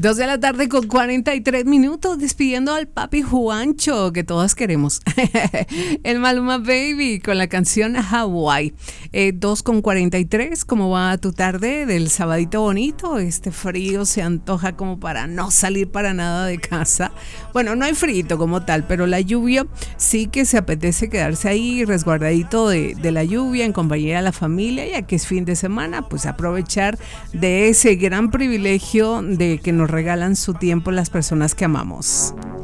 2 de la tarde con 43 minutos, despidiendo al papi Juancho, que todas queremos. El Maluma Baby con la canción Hawaii. 2 con 43, ¿cómo va tu tarde del sabadito bonito? Este frío se antoja como para no salir para nada de casa. Bueno, no hay frío como tal, pero la lluvia sí que se apetece quedarse ahí resguardadito de la lluvia en compañía de la familia, ya que es fin de semana, pues aprovechar de ese gran privilegio de que nos regalan su tiempo las personas que amamos.